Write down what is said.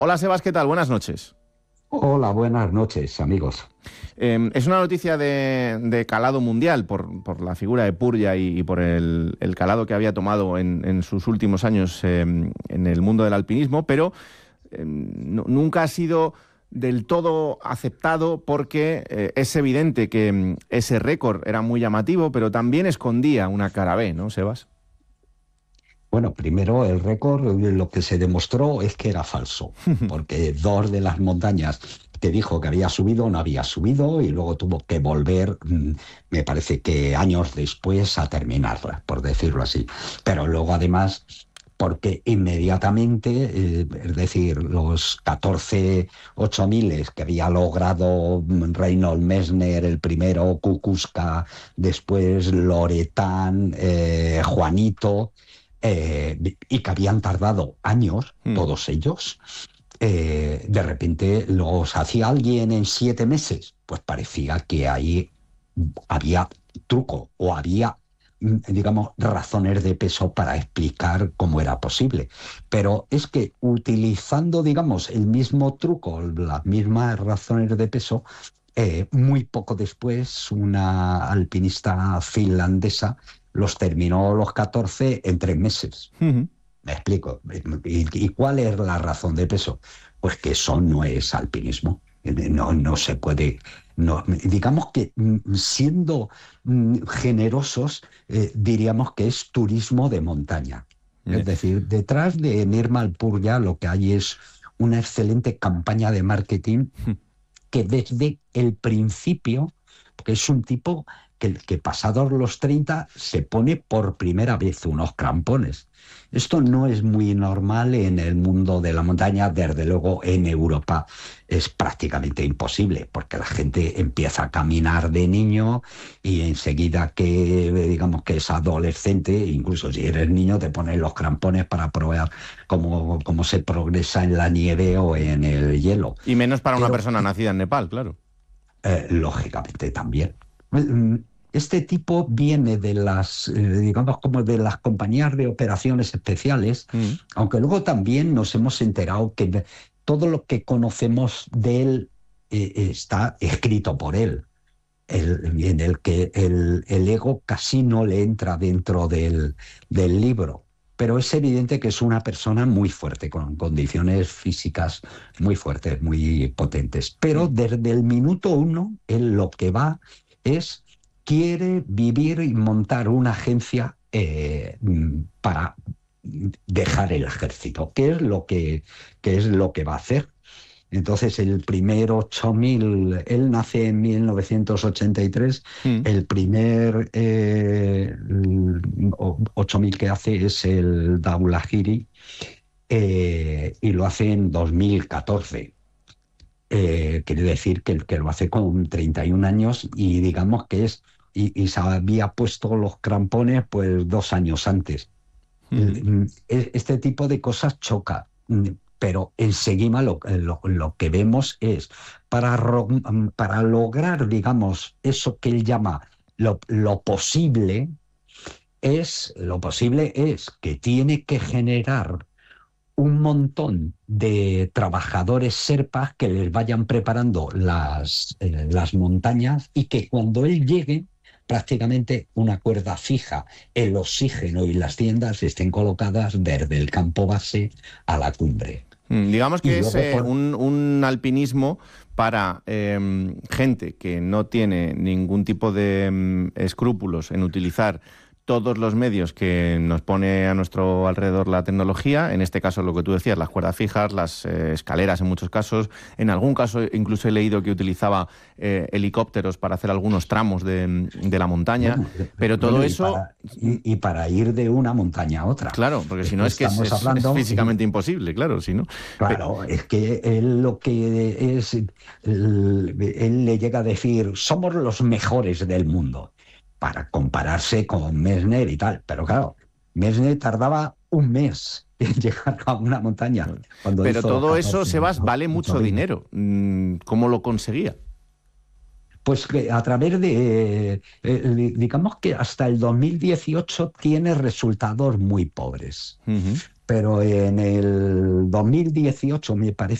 Hola Sebas, ¿qué tal? Buenas noches. Hola, buenas noches, amigos. Es una noticia de calado mundial por la figura de Purya y por el calado que había tomado en sus últimos años en el mundo del alpinismo, pero nunca ha sido del todo aceptado porque es evidente que ese récord era muy llamativo, pero también escondía una cara B, ¿no, Sebas? Bueno, primero el récord, lo que se demostró es que era falso, porque dos de las montañas que dijo que había subido no había subido y luego tuvo que volver, me parece que años después, a terminarla, por decirlo así. Pero luego además, porque inmediatamente, es decir, los 14 8000 que había logrado Reinhold Messner, el primero, Kukuczka, después Loretán, Juanito, y que habían tardado años, Mm. todos ellos, de repente los hacía alguien en 7 meses, pues parecía que ahí había truco o había, digamos, razones de peso para explicar cómo era posible. Pero es que utilizando, digamos, el mismo truco, las mismas razones de peso, muy poco después, una alpinista finlandesa los terminó los 14 en 3 meses. Ujú. Me explico. ¿Y cuál es la razón de peso? Pues que eso no es alpinismo. No se puede. No, digamos que siendo generosos, diríamos que es turismo de montaña. Es decir, detrás de Nirmal Purja lo que hay es una excelente campaña de marketing que desde el principio, porque es un tipo que pasados los 30 se pone por primera vez unos crampones. Esto no es muy normal en el mundo de la montaña, desde luego en Europa es prácticamente imposible, porque la gente empieza a caminar de niño y enseguida que digamos que es adolescente, incluso si eres niño, te pones los crampones para probar cómo se progresa en la nieve o en el hielo. Y menos para una Pero persona nacida en Nepal, claro. lógicamente también. Este tipo viene de las, digamos, como de las compañías de operaciones especiales, Mm. aunque luego también nos hemos enterado que todo lo que conocemos de él está escrito por él, en el que el ego casi no le entra dentro del libro. Pero es evidente que es una persona muy fuerte, con condiciones físicas muy fuertes, muy potentes. Pero Mm. desde el minuto uno, él lo que va es, quiere vivir y montar una agencia para dejar el ejército, que es lo que va a hacer. Entonces, el primer 8000, él nace en 1983, Mm. el primer 8000 que hace es el Dhaulagiri, y lo hace en 2014. Quiere decir que lo hace con 31 años y digamos que y se había puesto los crampones pues 2 años antes. Ujú. Este tipo de cosas choca, pero enseguida lo que vemos es para lograr, digamos, eso que él llama lo posible es que tiene que generar un montón de trabajadores serpas que les vayan preparando las montañas y que cuando él llegue, prácticamente una cuerda fija, el oxígeno y las tiendas estén colocadas desde el campo base a la cumbre. Digamos Y que es luego por... un alpinismo para gente que no tiene ningún tipo de escrúpulos en utilizar todos los medios que nos pone a nuestro alrededor la tecnología, en este caso lo que tú decías, las cuerdas fijas, las escaleras en muchos casos, en algún caso incluso he leído que utilizaba helicópteros para hacer algunos tramos de la montaña, Bueno, pero todo bueno eso, y para ir de una montaña a otra. claro, porque Es si no que es que estamos es hablando... físicamente imposible, claro, si no. Pe- Claro, es que él lo que es, él le llega a decir, somos los mejores del mundo, para compararse con Messner y tal. Pero claro, Messner tardaba un mes en llegar a una montaña cuando Pero hizo los todo eso, 14 Sebas, vale mucho 8000. dinero. ¿Cómo lo conseguía? Pues que a través de, digamos que hasta el 2018 tiene resultados muy pobres. Ujú. pero en el 2018 me parece